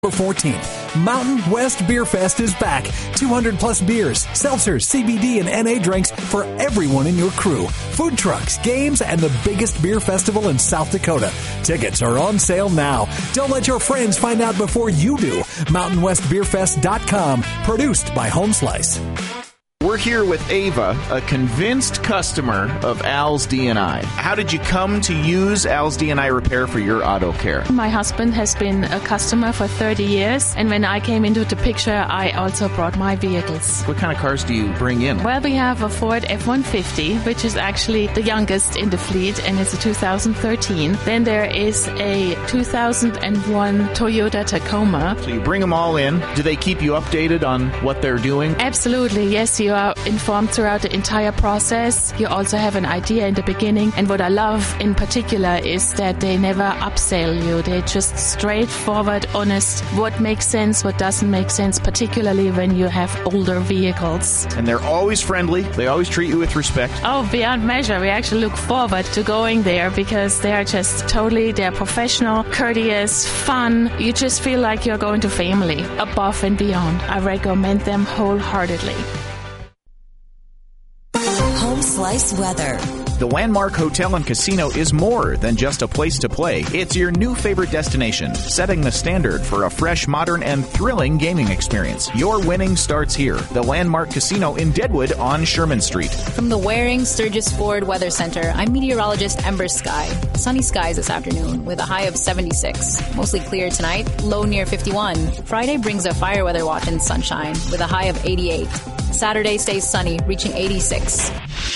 14th, Mountain West Beer Fest is back. 200 plus beers, seltzers, CBD, and NA drinks for everyone in your crew. Food trucks, games, and the biggest beer festival in South Dakota. Tickets are on sale now. Don't let your friends find out before you do. MountainWestBeerFest.com, produced by Home Slice. We're here with Ava, a convinced customer of Al's D&I. How did you come to use Al's D&I Repair for your auto care? My husband has been a customer for 30 years, and when I came into the picture, I also brought my vehicles. What kind of cars do you bring in? Well, we have a Ford F-150, which is actually the youngest in the fleet, and it's a 2013. Then there is a 2001 Toyota Tacoma. So you bring them all in. Do they keep you updated on what they're doing? Absolutely, yes. You are informed throughout the entire process. You also have an idea in the beginning. And what I love in particular is that they never upsell you. They're just straightforward, honest. What makes sense, what doesn't make sense, particularly when you have older vehicles. And they're always friendly. They always treat you with respect. Oh, beyond measure. We actually look forward to going there because they're just they're professional, courteous, fun. You just feel like you're going to family, above and beyond. I recommend them wholeheartedly. Home Slice weather. The Landmark Hotel and Casino is more than just a place to play. It's your new favorite destination, setting the standard for a fresh, modern, and thrilling gaming experience. Your winning starts here. The Landmark Casino in Deadwood on Sherman Street. From the Waring Sturgis Ford Weather Center, I'm meteorologist Ember Sky. Sunny skies this afternoon with a high of 76. Mostly clear tonight, low near 51. Friday brings a fire weather watch and sunshine with a high of 88. Saturday stays sunny, reaching 86.